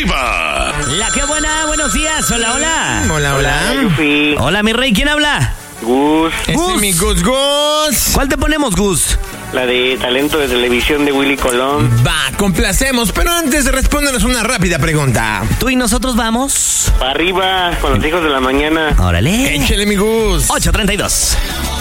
arriba. La que buena, buenos días. Hola, hola. Hola, hola. Yufi. Hola, mi rey, ¿quién habla? Gus. Ese es mi Gus Gus. ¿Cuál te ponemos, Gus? La de talento de televisión de Willy Colón. Va, complacemos, pero antes respóndenos una rápida pregunta. ¿Tú y nosotros vamos? Para arriba con los hijos de la mañana. Órale. Échale, mi Gus. 8:32.